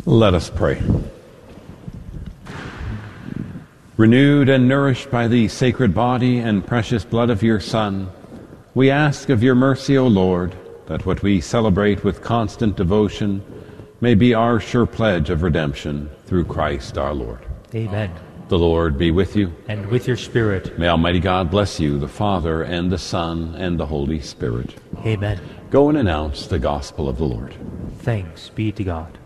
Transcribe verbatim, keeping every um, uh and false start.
Let us pray. Renewed and nourished by the sacred body and precious blood of your Son, we ask of your mercy, O Lord, that what we celebrate with constant devotion may be our sure pledge of redemption through Christ our Lord. Amen. The Lord be with you. And with your spirit. May Almighty God bless you, the Father, and the Son, and the Holy Spirit. Amen. Go and announce the gospel of the Lord. Thanks be to God.